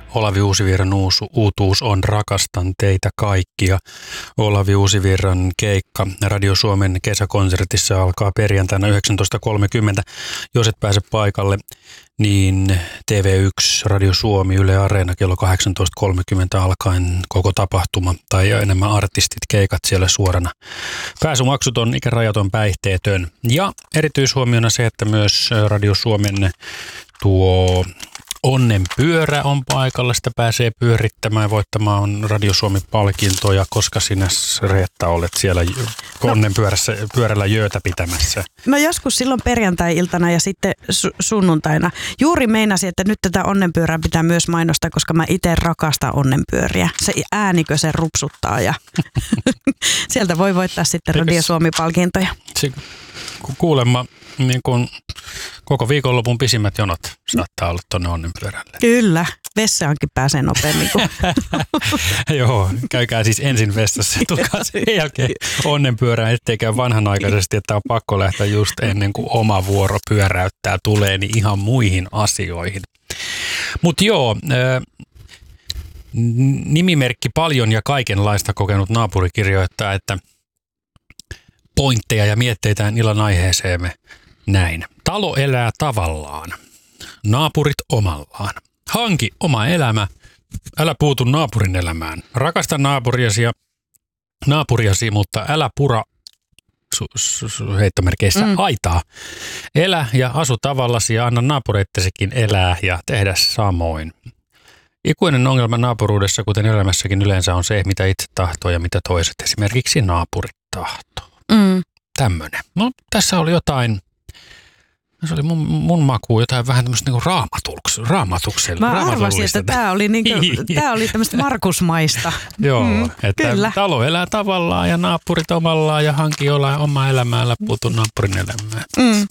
Olavi Uusivirran uutuus on Rakastan teitä kaikkia. Olavi Uusivirran keikka Radio Suomen kesäkonsertissa alkaa perjantaina 19.30. Jos et pääse paikalle, niin TV1, Radio Suomi, Yle Areena kello 18.30 alkaen koko tapahtuma tai enemmän artistit, keikat siellä suorana. Pääsymaksuton, ikärajaton, päihteetön. Ja erityishuomiona se, että myös Radio Suomen tuo Onnenpyörä on paikalla, sitä pääsee pyörittämään ja voittamaan Radio Suomi-palkintoja, koska sinä, Reetta, olet siellä Onnenpyörällä jöötä pitämässä. No joskus silloin perjantai-iltana ja sitten sunnuntaina. Juuri meinasin, että nyt tätä Onnenpyörää pitää myös mainostaa, koska mä itse rakastan Onnenpyöriä. Se äänikö se rupsuttaa ja sieltä voi voittaa sitten Radio Suomi-palkintoja. Kuulemma niin kun koko viikonlopun pisimmät jonot saattaa olla tuonne Onnenpyörälle. Kyllä, vessaankin pääsee nopeammin. Joo, käykää siis ensin vessassa, tulkaa sen jälkeen Onnenpyörään, ettei käy vanhanaikaisesti, että on pakko lähteä just ennen kuin oma vuoro pyöräyttää tulee, niin ihan muihin asioihin. Mutta joo, nimimerkki Paljon ja kaikenlaista kokenut naapuri kirjoittaa, että pointteja ja mietteitä illan aiheeseemme näin. Talo elää tavallaan, naapurit omallaan. Hanki oma elämä, älä puutu naapurin elämään. Rakasta naapuriasi, mutta älä pura heittomerkeissä aitaa. Elä ja asu tavallasi ja anna naapureittesikin elää ja tehdä samoin. Ikuinen ongelma naapuruudessa, kuten elämässäkin yleensä, on se, mitä itse tahtoo ja mitä toiset, esimerkiksi naapurit tahtoo. Tämmöinen. No, tässä oli jotain, se oli mun makuun jotain vähän tämmöistä niinku raamatuksella. Mä arvasin, että tämä oli tämmöistä Markusmaista. Joo, että kyllä. Talo elää tavallaan ja naapurit omallaan ja hanki oma elämäällä, puutu naapurin elämään.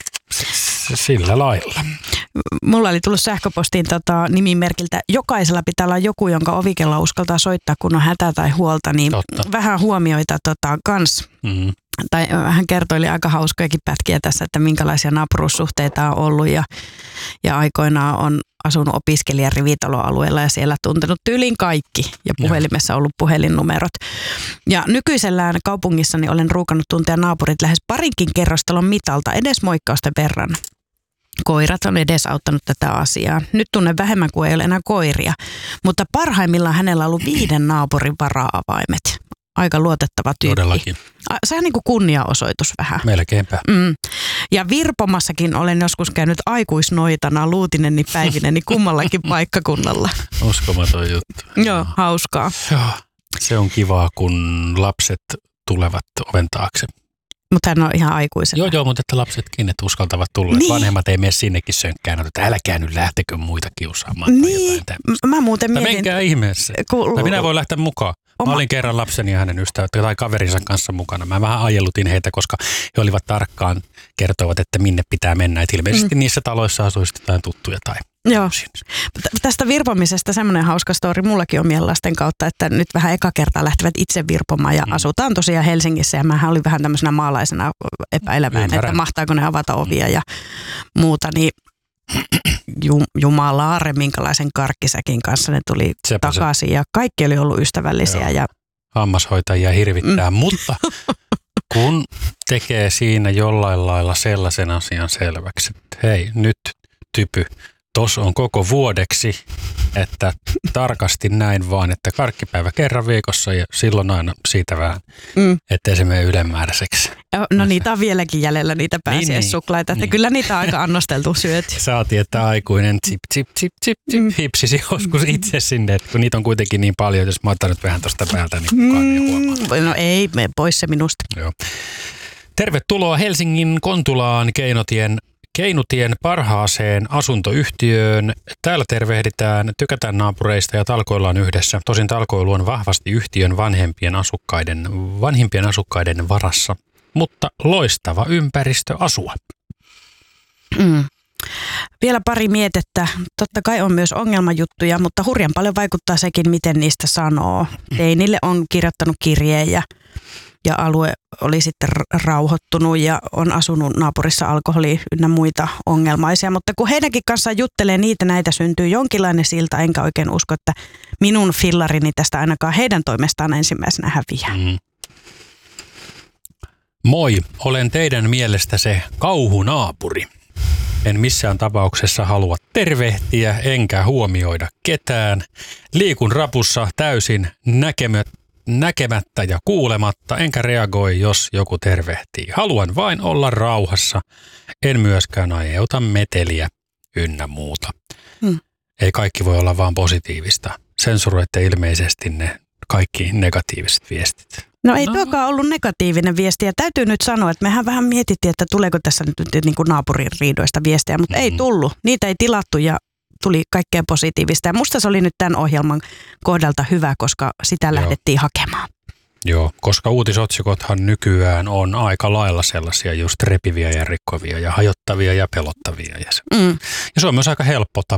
Sillä lailla. Mulla oli tullut sähköpostiin nimimerkiltä, jokaisella pitää olla joku, jonka ovikella uskaltaa soittaa, kun on hätä tai huolta, niin vähän huomioita kans. Tai hän kertoili aika hauskojakin pätkiä tässä, että minkälaisia naapuruussuhteita on ollut ja aikoinaan on asunut opiskelijarivitaloalueella ja siellä tuntenut tyylin kaikki ja puhelimessa ollut puhelinnumerot. Ja nykyisellään kaupungissani olen ruukannut tuntea naapurit lähes parinkin kerrostalon mitalta edes moikkausten verran. Koirat on edesauttanut tätä asiaa. Nyt tunnen vähemmän kuin ei ole enää koiria, mutta parhaimmillaan hänellä on ollut 5 naapurin vara-avaimet. Aika luotettava tyyppi. Todellakin. Se on niin kuin kunniaosoitus vähän. Melkeinpä. Ja Virpomassakin olen joskus käynyt aikuisnoitana luutineni päivineni kummallakin paikkakunnalla. Uskomaton juttu. Joo, hauskaa. Joo, se on kivaa, kun lapset tulevat oven taakse. Mutta hän on ihan aikuisena. Joo, mutta että lapsetkin että uskaltavat tulla. Niin. Vanhemmat ei mene sinnekin sönkkään, että älkää nyt lähtekö muita kiusaamaan. Niin, mä muuten mietin. Menkää ihmeessä. Minä voin lähteä mukaan. Mä olin kerran lapseni ja hänen ystävät tai kaverinsa kanssa mukana. Mä vähän ajellutin heitä, koska he olivat tarkkaan kertovat, että minne pitää mennä. Että ilmeisesti niissä taloissa asuisi jotain tuttuja tai... Joo. Tästä virpomisesta semmoinen hauska story mullakin omien lasten kautta, että nyt vähän eka kertaa lähtevät itse virpomaan ja asutaan tosiaan Helsingissä ja mähän olin vähän tämmöisenä maalaisena epäilemään, että mahtaako ne avata ovia ja muuta, niin jumalaare, minkälaisen karkkisäkin kanssa ne tuli takaisin ja kaikki oli ollut ystävällisiä. Ja hammashoitajia hirvittää, mutta kun tekee siinä jollain lailla sellaisen asian selväksi, että hei nyt typy, tuossa on koko vuodeksi, että tarkasti näin vaan, että karkkipäivä kerran viikossa ja silloin aina siitä vähän, ettei se mene ylenmääräiseksi. No niitä on vieläkin jäljellä, niitä pääsiäissuklaita, että kyllä niitä on aika annosteltu syöty. Saatiin, että aikuinen hipsisi joskus itse sinne, että kun niitä on kuitenkin niin paljon, jos mä otan nyt vähän tuosta päältä, niin kukaan ei huomaa. No ei, mene pois se minusta. Joo. Tervetuloa Helsingin Kontulaan Keinutien parhaaseen asuntoyhtiöön. Täällä tervehditään, tykätään naapureista ja talkoillaan yhdessä. Tosin talkoilu on vahvasti yhtiön vanhimpien asukkaiden varassa, mutta loistava ympäristö asua. Vielä pari mietettä. Totta kai on myös ongelmajuttuja, mutta hurjan paljon vaikuttaa sekin, miten niistä sanoo. Teinille on kirjoittanut kirjeen ja ja alue oli sitten rauhoittunut ja on asunut naapurissa alkoholi ynnä muita ongelmaisia. Mutta kun heidänkin kanssaan juttelee näitä syntyy jonkinlainen silta, enkä oikein usko, että minun fillarini tästä ainakaan heidän toimestaan ensimmäisenä häviää. Moi, olen teidän mielestä se kauhunaapuri. En missään tapauksessa halua tervehtiä enkä huomioida ketään. Liikun rapussa täysin näkemättä ja kuulematta, enkä reagoi, jos joku tervehtii. Haluan vain olla rauhassa. En myöskään aiheuta meteliä ynnä muuta. Ei kaikki voi olla vaan positiivista. Sensuroitte ilmeisesti ne kaikki negatiiviset viestit. No ei tuokaan ollut negatiivinen viesti ja täytyy nyt sanoa, että mehän vähän mietittiin, että tuleeko tässä nyt niin kuin naapuririidoista viestejä, mutta ei tullut. Niitä ei tilattu ja tuli kaikkea positiivista ja musta se oli nyt tämän ohjelman kohdalta hyvä, koska sitä lähdettiin hakemaan. Joo, koska uutisotsikothan nykyään on aika lailla sellaisia just repiviä ja rikkovia ja hajottavia ja pelottavia. Ja se on myös aika helppo